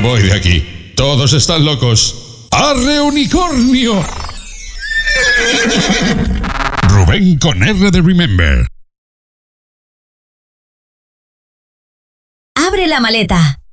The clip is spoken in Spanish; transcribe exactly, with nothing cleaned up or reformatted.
voy de aquí. Todos están locos. ¡Arre unicornio! Rubén con R de Remember. Abre la maleta.